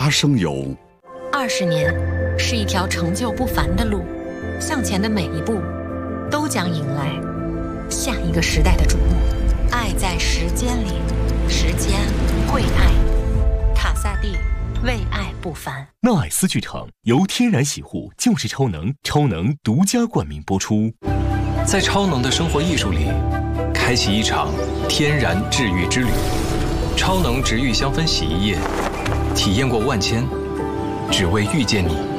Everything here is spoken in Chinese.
生油。 20年是一条成就不凡的路，向前的每一步都将迎来下一个时代的瞩目。爱在时间里，时间会爱。卡萨帝，为爱不凡。 纳爱斯剧场由天然洗护就是超能，超能独家冠名播出。 在超能的生活艺术里，开启一场天然治愈之旅。超能植愈香氛洗衣液，体验过万千，只为遇见你。